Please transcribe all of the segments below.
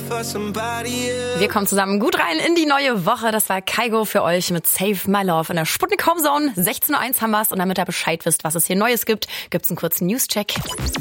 Wir kommen zusammen gut rein in die neue Woche. Das war Kygo für euch mit Save My Love in der Sputnik Homezone. 16:01 Uhr haben wir's. Und damit ihr Bescheid wisst, was es hier Neues gibt, gibt's einen kurzen News-Check.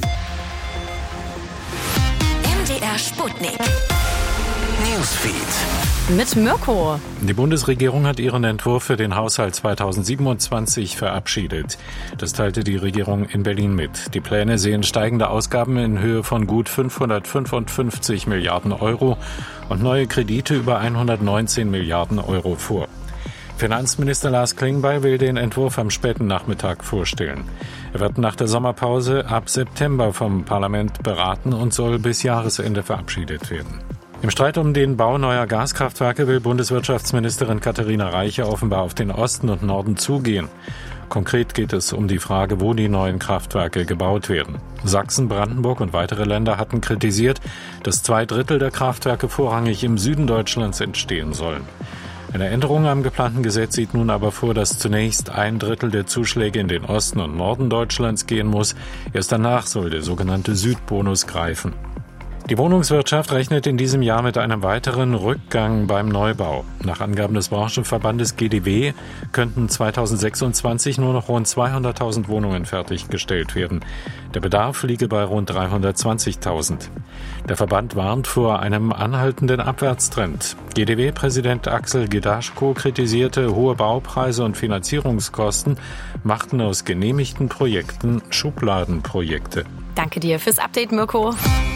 MDR Sputnik Newsfeed mit Mirko. Die Bundesregierung hat ihren Entwurf für den Haushalt 2027 verabschiedet. Das teilte die Regierung in Berlin mit. Die Pläne sehen steigende Ausgaben in Höhe von gut 555 Milliarden Euro und neue Kredite über 119 Milliarden Euro vor. Finanzminister Lars Klingbeil will den Entwurf am späten Nachmittag vorstellen. Er wird nach der Sommerpause ab September vom Parlament beraten und soll bis Jahresende verabschiedet werden. Im Streit um den Bau neuer Gaskraftwerke will Bundeswirtschaftsministerin Katharina Reiche offenbar auf den Osten und Norden zugehen. Konkret geht es um die Frage, wo die neuen Kraftwerke gebaut werden. Sachsen, Brandenburg und weitere Länder hatten kritisiert, dass 2/3 der Kraftwerke vorrangig im Süden Deutschlands entstehen sollen. Eine Änderung am geplanten Gesetz sieht nun aber vor, dass zunächst 1/3 der Zuschläge in den Osten und Norden Deutschlands gehen muss. Erst danach soll der sogenannte Südbonus greifen. Die Wohnungswirtschaft rechnet in diesem Jahr mit einem weiteren Rückgang beim Neubau. Nach Angaben des Branchenverbandes GdW könnten 2026 nur noch rund 200.000 Wohnungen fertiggestellt werden. Der Bedarf liege bei rund 320.000. Der Verband warnt vor einem anhaltenden Abwärtstrend. GdW-Präsident Axel Gedaschko kritisierte, hohe Baupreise und Finanzierungskosten machten aus genehmigten Projekten Schubladenprojekte. Danke dir fürs Update, Mirko.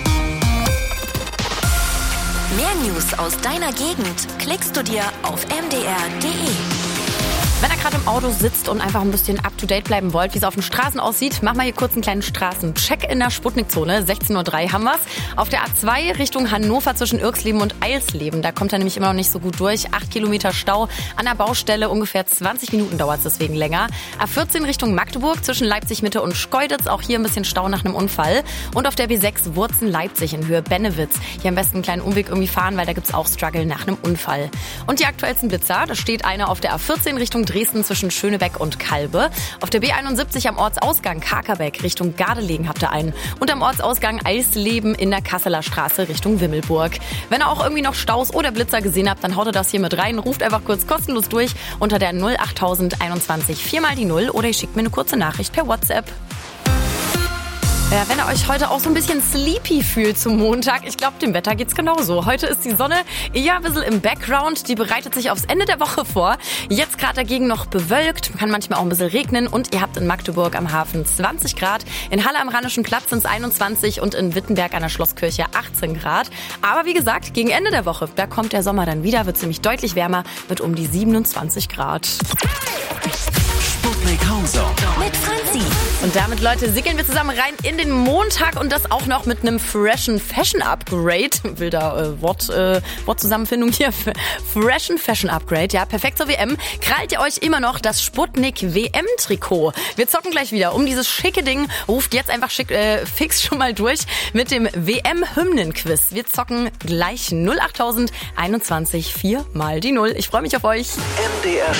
Mehr News aus deiner Gegend klickst du dir auf mdr.de. Wenn ihr gerade im Auto sitzt und einfach ein bisschen up-to-date bleiben wollt, wie es auf den Straßen aussieht, machen wir hier kurz einen kleinen Straßencheck in der Sputnikzone. 16:03 Uhr haben wir's. Auf der A2 Richtung Hannover zwischen Irxleben und Eilsleben. Da kommt er nämlich immer noch nicht so gut durch. 8 Kilometer Stau an der Baustelle. Ungefähr 20 Minuten dauert es deswegen länger. A14 Richtung Magdeburg zwischen Leipzig-Mitte und Schkeuditz. Auch hier ein bisschen Stau nach einem Unfall. Und auf der B6 Wurzen-Leipzig in Höhe Bennewitz. Hier am besten einen kleinen Umweg irgendwie fahren, weil da gibt's auch Struggle nach einem Unfall. Und die aktuellsten Blitzer. Da steht einer auf der A14 Richtung Dresden zwischen Schönebeck und Kalbe. Auf der B71 am Ortsausgang Kakerbeck Richtung Gardelegen habt ihr einen. Und am Ortsausgang Eisleben in der Kasseler Straße Richtung Wimmelburg. Wenn ihr auch irgendwie noch Staus oder Blitzer gesehen habt, dann haut ihr das hier mit rein. Ruft einfach kurz kostenlos durch unter der 08021 4 die 0 oder ihr schickt mir eine kurze Nachricht per WhatsApp. Ja, wenn ihr euch heute auch so ein bisschen sleepy fühlt zum Montag, ich glaube, dem Wetter geht's genauso. Heute ist die Sonne eher ein bisschen im Background, die bereitet sich aufs Ende der Woche vor. Jetzt gerade dagegen noch bewölkt, kann manchmal auch ein bisschen regnen und ihr habt in Magdeburg am Hafen 20 Grad, in Halle am Rheinischen Platz sind es 21 und in Wittenberg an der Schlosskirche 18 Grad. Aber wie gesagt, gegen Ende der Woche, da kommt der Sommer dann wieder, wird ziemlich deutlich wärmer, mit um die 27 Grad. Sputnik Homezone mit Franzi. Und damit, Leute, segeln wir zusammen rein in den Montag und das auch noch mit einem freshen Fashion Upgrade. Wilder Wortzusammenfindung hier. Freshen Fashion Upgrade, ja, perfekt zur WM. Krallt ihr euch immer noch das Sputnik WM-Trikot? Wir zocken gleich wieder um dieses schicke Ding. Ruft jetzt einfach fix schon mal durch mit dem WM-Hymnen-Quiz. Wir zocken gleich 08000 21 4 mal die 0. Ich freue mich auf euch. MDR